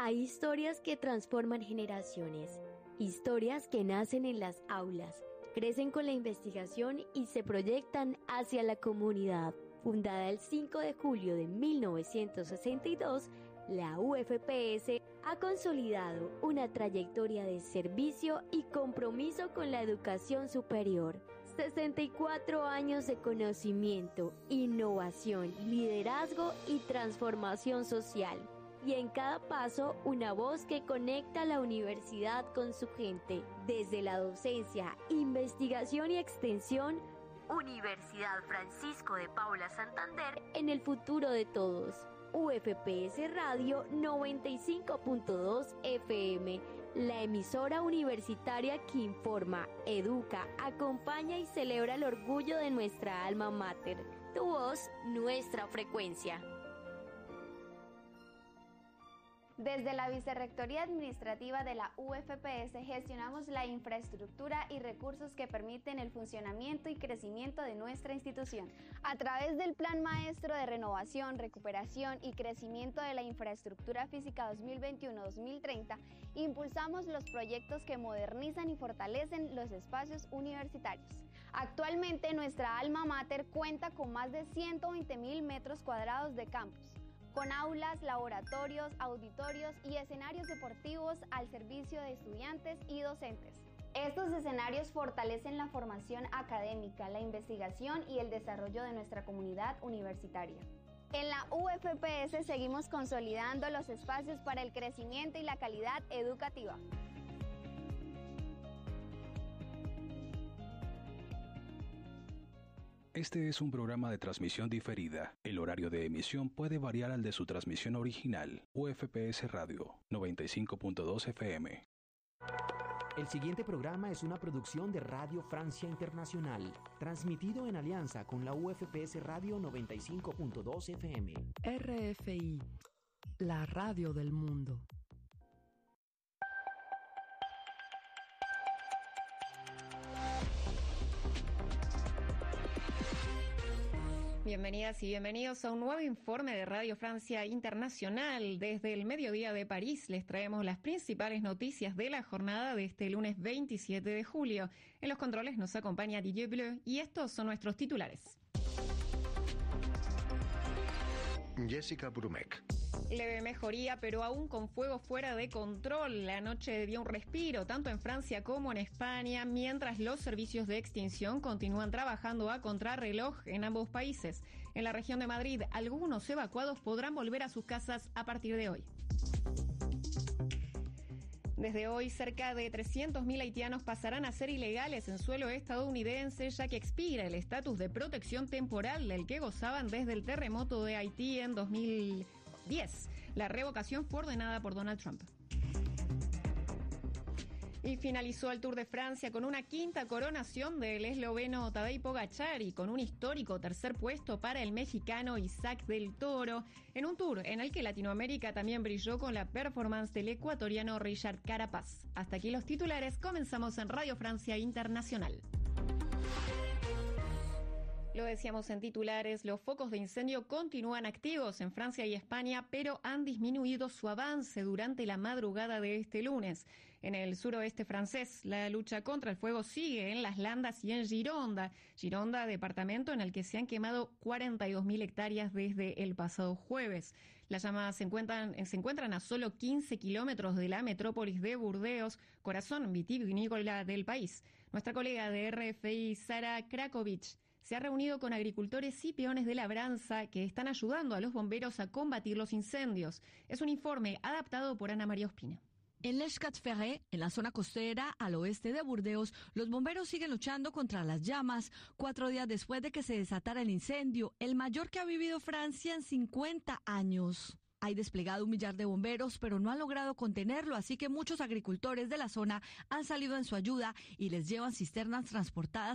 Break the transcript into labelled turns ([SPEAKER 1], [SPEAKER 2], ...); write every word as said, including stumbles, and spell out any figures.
[SPEAKER 1] Hay historias que transforman generaciones, historias que nacen en las aulas, crecen con la investigación y se proyectan hacia la comunidad. Fundada el cinco de julio de mil novecientos sesenta y dos, la U F P S ha consolidado una trayectoria de servicio y compromiso con la educación superior. sesenta y cuatro años de conocimiento, innovación, liderazgo y transformación social. Y en cada paso, una voz que conecta a la universidad con su gente. Desde la docencia, investigación y extensión, Universidad Francisco de Paula Santander, en el futuro de todos. U F P S Radio noventa y cinco punto dos F M, la emisora universitaria que informa, educa, acompaña y celebra el orgullo de nuestra alma mater. Tu voz, nuestra frecuencia.
[SPEAKER 2] Desde la Vicerrectoría Administrativa de la U F P S gestionamos la infraestructura y recursos que permiten el funcionamiento y crecimiento de nuestra institución. A través del Plan Maestro de Renovación, Recuperación y Crecimiento de la Infraestructura Física dos mil veintiuno a dos mil treinta, impulsamos los proyectos que modernizan y fortalecen los espacios universitarios. Actualmente nuestra alma mater cuenta con más de ciento veinte mil metros cuadrados de campus, con aulas, laboratorios, auditorios y escenarios deportivos al servicio de estudiantes y docentes. Estos escenarios fortalecen la formación académica, la investigación y el desarrollo de nuestra comunidad universitaria. En la U F P S seguimos consolidando los espacios para el crecimiento y la calidad educativa.
[SPEAKER 3] Este es un programa de transmisión diferida. El horario de emisión puede variar al de su transmisión original. U F P S Radio noventa y cinco punto dos F M.
[SPEAKER 4] El siguiente programa es una producción de Radio Francia Internacional, transmitido en alianza con la U F P S Radio noventa y cinco punto dos F M.
[SPEAKER 5] R F I, la radio del mundo.
[SPEAKER 6] Bienvenidas y bienvenidos a un nuevo informe de Radio Francia Internacional. Desde el mediodía de París les traemos las principales noticias de la jornada de este lunes veintisiete de julio. En los controles nos acompaña Didier Bleu y estos son nuestros titulares.
[SPEAKER 7] Jessica Brumek.
[SPEAKER 6] Leve mejoría, pero aún con fuego fuera de control. La noche dio un respiro, tanto en Francia como en España, mientras los servicios de extinción continúan trabajando a contrarreloj en ambos países. En la región de Madrid, algunos evacuados podrán volver a sus casas a partir de hoy. Desde hoy, cerca de trescientos mil haitianos pasarán a ser ilegales en suelo estadounidense, ya que expira el estatus de protección temporal del que gozaban desde el terremoto de Haití en dos mil diez. La revocación fue ordenada por Donald Trump. Y finalizó el Tour de Francia con una quinta coronación del esloveno Tadej Pogačar y con un histórico tercer puesto para el mexicano Isaac del Toro, en un Tour en el que Latinoamérica también brilló con la performance del ecuatoriano Richard Carapaz. Hasta aquí los titulares, comenzamos en Radio Francia Internacional. Lo decíamos en titulares, los focos de incendio continúan activos en Francia y España, pero han disminuido su avance durante la madrugada de este lunes. En el suroeste francés, la lucha contra el fuego sigue en Las Landas y en Gironda. Gironda, departamento en el que se han quemado cuarenta y dos mil hectáreas desde el pasado jueves. Las llamas se encuentran, se encuentran a solo quince kilómetros de la metrópolis de Burdeos, corazón vitivinícola del país. Nuestra colega de R F I, Sara Krakovich, se ha reunido con agricultores y peones de labranza que están ayudando a los bomberos a combatir los incendios. Es un informe adaptado por Ana María Ospina.
[SPEAKER 8] En Les Quatre-Ferrets, en la zona costera al oeste de Burdeos, los bomberos siguen luchando contra las llamas, cuatro días después de que se desatara el incendio, el mayor que ha vivido Francia en cincuenta años. Hay desplegado un millar de bomberos, pero no han logrado contenerlo, así que muchos agricultores de la zona han salido en su ayuda y les llevan cisternas transportadas